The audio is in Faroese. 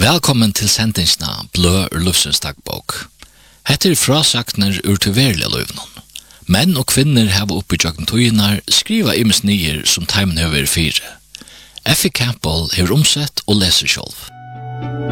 Velkommen til sendingsna Blø ur Lufsens dagbok. Hette frasakner ur til verlige løvnen. Menn og kvinner hava oppi tjokken tøynar skriva imes nyer som teimen høver fire. Effie Campbell hever omsett og leser sjálv.